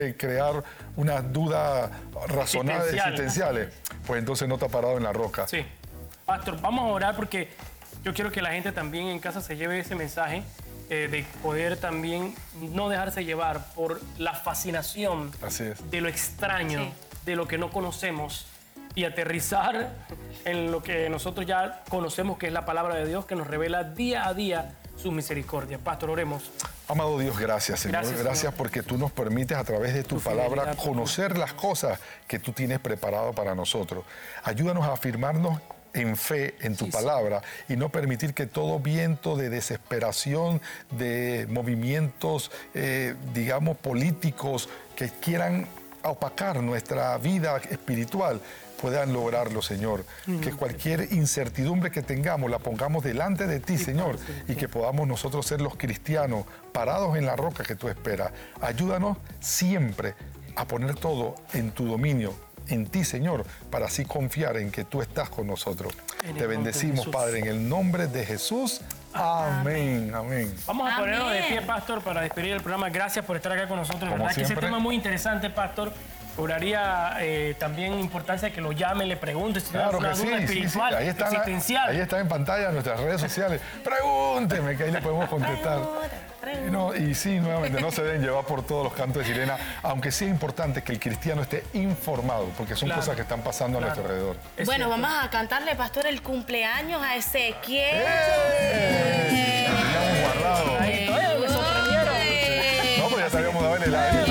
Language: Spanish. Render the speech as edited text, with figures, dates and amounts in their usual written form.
crear unas dudas razonables, existenciales, pues entonces no está parado en la roca. Sí. Pastor, vamos a orar porque yo quiero que la gente también en casa se lleve ese mensaje de poder también no dejarse llevar por la fascinación de lo extraño, de lo que no conocemos, y aterrizar en lo que nosotros ya conocemos, que es la palabra de Dios, que nos revela día a día su misericordia. Pastor, oremos. Amado Dios, gracias, Señor. Gracias porque tú nos permites a través de tu palabra conocer las cosas que tú tienes preparado para nosotros. Ayúdanos a afirmarnos en fe en tu palabra y no permitir que todo viento de desesperación, de movimientos, digamos, políticos que quieran opacar nuestra vida espiritual puedan lograrlo, Señor. Que cualquier incertidumbre que tengamos la pongamos delante de ti, Señor, y que podamos nosotros ser los cristianos parados en la roca que tú esperas. Ayúdanos siempre a poner todo en tu dominio, en ti, Señor, para así confiar en que tú estás con nosotros. Te bendecimos, Padre, en el nombre de Jesús. Amén, amén. Vamos a ponernos de pie, Pastor, para despedir el programa. Gracias por estar acá con nosotros. La verdad que ese tema es muy interesante, Pastor. Cobraría también importancia que lo llamen, le pregunten si tiene alguna duda espiritual, existencial. Ahí está en pantalla nuestras redes sociales. Pregúnteme, que ahí le podemos contestar. No, y sí, nuevamente, no se deben llevar por todos los cantos de sirena, aunque sí es importante que el cristiano esté informado, porque son cosas que están pasando a nuestro alrededor. Bueno, vamos a cantarle, Pastor, el cumpleaños a Ezequiel. Lo teníamos guardado. Ahí, me sorprendieron. No, pues ya sabíamos de haberle la